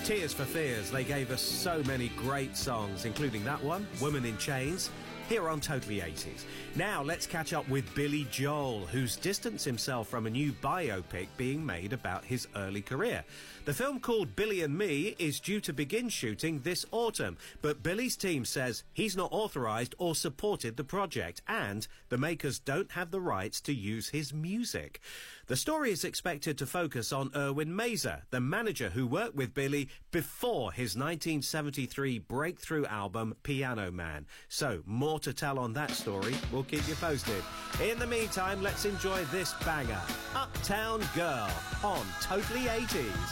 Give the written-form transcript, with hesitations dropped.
Tears for Fears. They gave us so many great songs, including that one, Woman in Chains, here on Totally 80s. Now let's catch up with Billy Joel, who's distanced himself from a new biopic being made about his early career. The film, called Billy and Me, is due to begin shooting this autumn, but Billy's team says he's not authorised or supported the project, and the makers don't have the rights to use his music. The story is expected to focus on Erwin Mazer, the manager who worked with Billy before his 1973 breakthrough album Piano Man. So, more to tell on that story. We'll keep you posted. In the meantime, let's enjoy this banger, Uptown Girl, on Totally 80s.